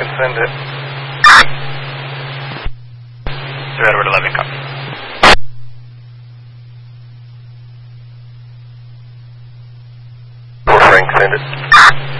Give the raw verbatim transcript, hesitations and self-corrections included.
can send it. three Edward eleven, copy. Frank, send it.